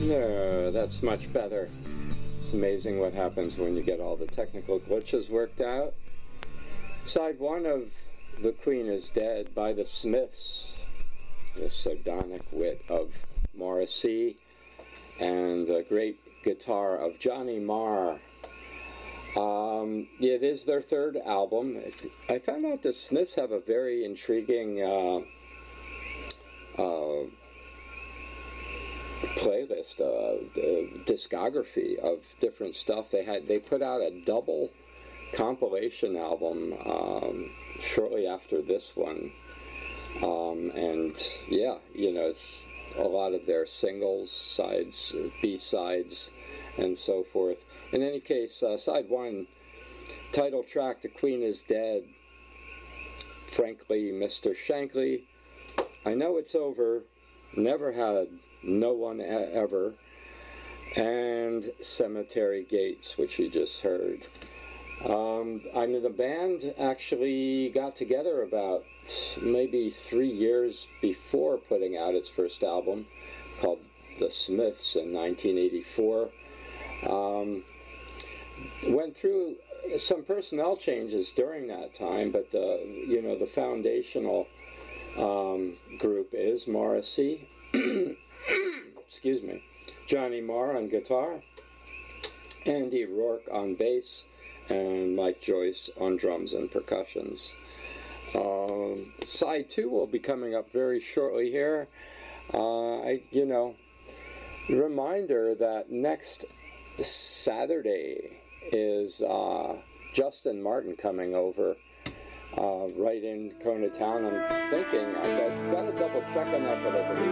No, that's much better. It's amazing what happens when you get all the technical glitches worked out. Side one of The Queen is Dead by the Smiths, the sardonic wit of Morrissey, and the great guitar of Johnny Marr. It is their third album. I found out the Smiths have a very intriguing playlist, discography of different stuff. They put out a double compilation album shortly after this one, and yeah, it's a lot of their singles, sides, B-sides, and so forth. In any case, side one, title track, The Queen is Dead. Frankly, Mr. Shankly, I know it's over, never had, no one ever, and Cemetery Gates, which you just heard. The band actually got together about maybe 3 years before putting out its first album, called The Smiths, in 1984. Went through some personnel changes during that time, but the foundational group is Morrissey, excuse me, Johnny Marr on guitar, Andy Rourke on bass, and Mike Joyce on drums and percussions. Side two will be coming up very shortly here. Reminder that next Saturday is Justin Martin coming over right in Kona Town. I'm thinking, I've got to double check on that, but I believe